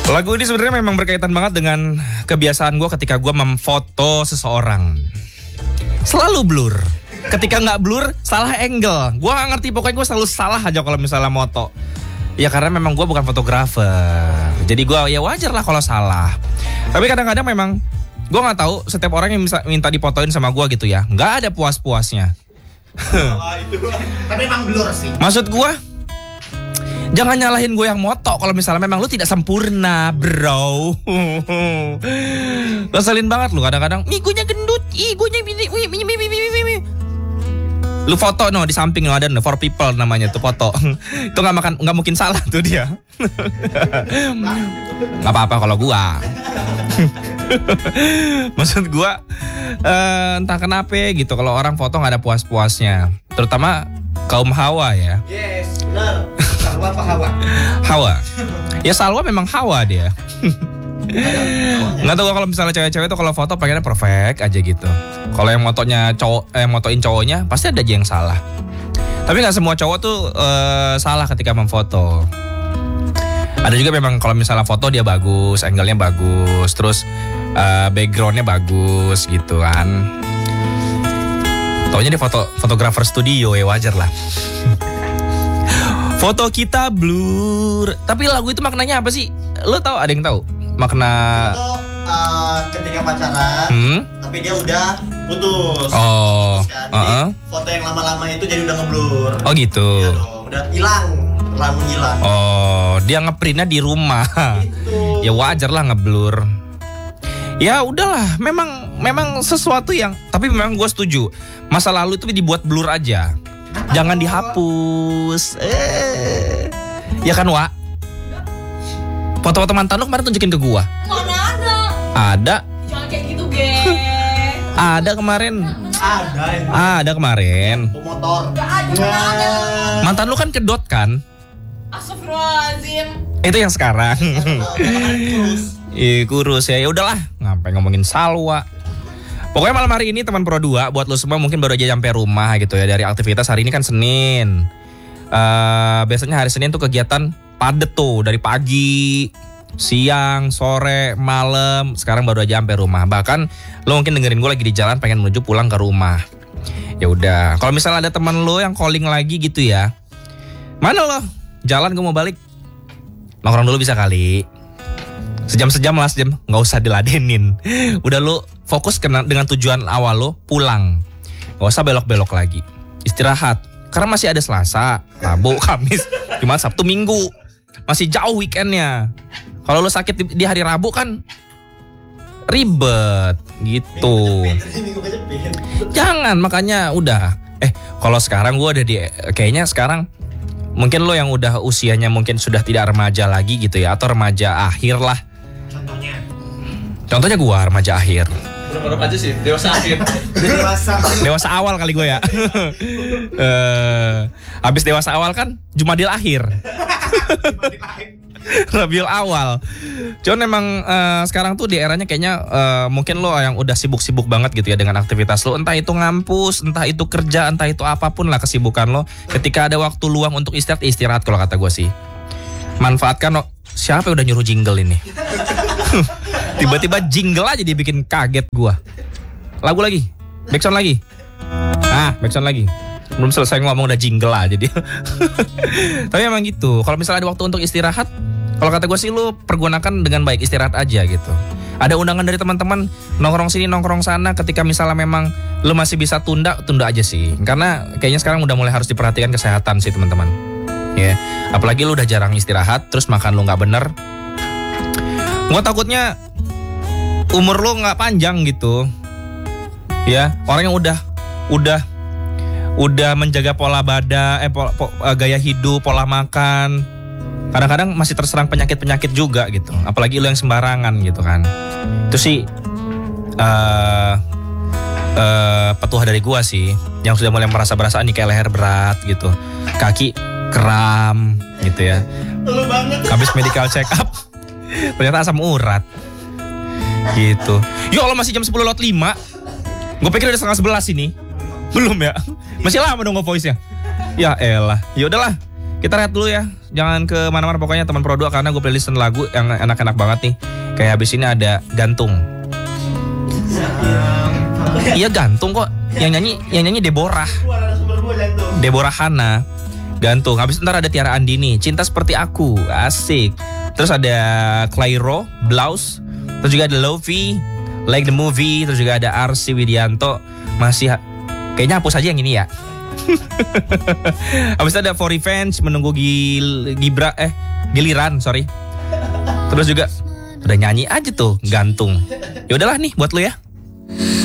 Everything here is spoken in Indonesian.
Lagu ini sebenarnya memang berkaitan banget dengan kebiasaan gue ketika gue memfoto seseorang. Selalu blur. Ketika nggak blur, salah angle. Gue nggak ngerti, pokoknya gue selalu salah aja kalau misalnya moto. Ya karena memang gue bukan fotografer. Jadi gue ya wajar lah kalau salah. Tapi kadang-kadang memang gue nggak tahu setiap orang yang minta dipotoin sama gue gitu ya, nggak ada puas-puasnya. Tapi memang blur sih. Maksud gue, jangan nyalahin gue yang moto kalau misalnya memang lu tidak sempurna, bro. Ngeselin banget lu kadang-kadang. Igunya gendut, igunya ini. Lu foto di samping ada for people namanya tuh foto. Itu nggak mungkin salah tuh dia. Nggak apa-apa kalau gua. Maksud gua entah kenapa gitu kalau orang foto nggak ada puas-puasnya, terutama kaum Hawa ya. Yes, benar. Salwa apa Hawa? Hawa. Ya Salwa memang Hawa dia. Nggak tahu kalau misalnya cewek-cewek tuh kalau foto pengennya perfect aja gitu. Kalau yang motoin cowoknya pasti ada aja yang salah. Tapi nggak semua cowok tuh salah ketika memfoto. Ada juga memang kalau misalnya foto dia bagus, angle-nya bagus, terus background-nya bagus gitu kan. Taunya dia fotografer studio ya, wajar lah. Foto kita blur. Tapi lagu itu maknanya apa sih? Lo tahu, ada yang tahu? Makna Itu ketika pacaran, tapi dia udah putus. Oh, Jadi foto yang lama-lama itu jadi udah ngeblur. Oh gitu. Iya dong, udah hilang, terlalu hilang. Oh, dia ngeprintnya di rumah. Gitu. Ya wajar lah ngeblur. Ya udahlah, memang sesuatu yang, tapi memang gue setuju. Masa lalu itu dibuat blur aja. Jangan dihapus. Ya kan, Wak? Foto-foto mantan lu kemarin tunjukin ke gua. Mana ada? Ada. Jangan kayak gitu, geng. Ada kemarin. Ada kemarin. Pemotor. Gak ada, mana ada. Mantan lu kan kedot kan? Astagfirullahaladzim. Itu yang sekarang. Kurus ya. Ya udahlah, ngapain ngomongin Salwa. Pokoknya malam hari ini teman Pro 2 buat lu semua mungkin baru aja nyampe rumah gitu ya dari aktivitas. Hari ini kan Senin. Biasanya hari Senin tuh kegiatan padet tuh dari pagi, siang, sore, malam. Sekarang baru aja sampai rumah. Bahkan lo mungkin dengerin gue lagi di jalan pengen menuju pulang ke rumah. Ya udah, kalau misalnya ada teman lo yang calling lagi gitu ya, mana lo? Jalan gue mau balik. Nongkrong dulu bisa kali. Sejam lah, sejam. Nggak usah diladenin. Udah lo fokus dengan tujuan awal lo, pulang. Nggak usah belok-belok lagi. Istirahat. Karena masih ada Selasa, Rabu, Kamis, Jumat, Sabtu, Minggu. Masih jauh weekendnya. Kalau lo sakit di hari Rabu kan ribet gitu. Jangan, makanya udah. Kalau sekarang gue ada kayaknya sekarang mungkin lo yang udah usianya mungkin sudah tidak remaja lagi gitu ya, atau remaja akhir lah. Contohnya gue remaja akhir. Berapa aja sih? Dewasa akhir. Dewasa awal kali gue ya. Habis dewasa awal kan Jumadil akhir. Rabiul awal. Cuman emang sekarang tuh di eranya kayaknya mungkin lo yang udah sibuk-sibuk banget gitu ya dengan aktivitas lo. Entah itu ngampus, entah itu kerja, entah itu apapun lah kesibukan lo. Ketika ada waktu luang untuk istirahat kalau kata gue sih. Manfaatkan lo. Siapa yang udah nyuruh jingle ini? Tiba-tiba jingle aja dia bikin kaget gue. Lagu lagi, backsound lagi. Backsound lagi. Belum selesai ngomong udah jingle aja dia. Tapi emang gitu. Kalau misalnya ada waktu untuk istirahat, kalau kata gue sih lu pergunakan dengan baik, istirahat aja gitu. Ada undangan dari teman-teman, nongkrong sini nongkrong sana. Ketika misalnya memang lu masih bisa tunda aja sih. Karena kayaknya sekarang udah mulai harus diperhatikan kesehatan sih teman-teman. Ya, apalagi lu udah jarang istirahat, terus makan lu nggak bener. Gue takutnya umur lu nggak panjang gitu. Ya, orang yang udah menjaga pola badan, gaya hidup, pola makan, kadang-kadang masih terserang penyakit-penyakit juga gitu. Apalagi lu yang sembarangan gitu kan. Itu sih petuah dari gua sih, yang sudah mulai merasa-berasaan nih kayak leher berat gitu, kaki kram gitu ya. Lu banget. Habis medical check up ternyata asam urat gitu. Yo Allah, masih jam 10:05. Gue pikir udah 10:30 ini. Belum ya? Masih lama dong nge-voice-nya. Ya elah. Ya udahlah. Kita rehat dulu ya. Jangan ke mana-mana pokoknya teman Pro 2 karena gue playlistin lagu yang enak-enak banget nih. Kayak habis ini ada Gantung. Iya Gantung kok. Yang nyanyi Deborah. Deborah Hana. Gantung. Habis ntar ada Tiara Andini, Cinta Seperti Aku. Asik. Terus ada Clairo, Blouse. Terus juga ada Lofi, Like the Movie. Terus juga ada Arsi Widianto. Masih kayaknya hapus aja yang ini ya. Habis itu ada For Revenge, Menunggu Giliran, sorry. Terus juga udah nyanyi aja tuh Gantung. Ya udahlah nih buat lu ya.